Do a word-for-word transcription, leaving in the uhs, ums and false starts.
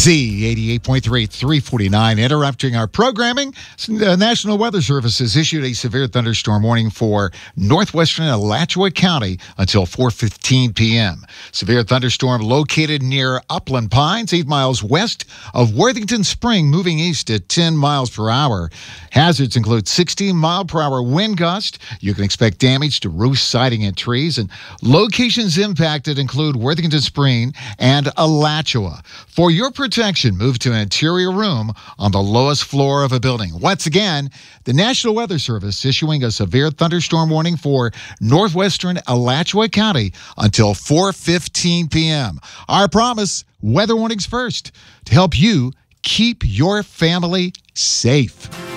Z eighty-eight point three, three forty-nine. Interrupting our programming, the National Weather Service has issued a severe thunderstorm warning for northwestern Alachua County until four fifteen p.m. Severe thunderstorm located near Upland Pines, eight miles west of Worthington Spring, moving east at ten miles per hour. Hazards include sixty mile per hour wind gust. You can expect damage to roofs, siding, and trees. And locations impacted include Worthington Spring and Alachua. For your protection, move to an interior room on the lowest floor of a building. Once again, the National Weather Service issuing a severe thunderstorm warning for northwestern Alachua County until four fifteen p.m. Our promise, weather warnings first, to help you keep your family safe.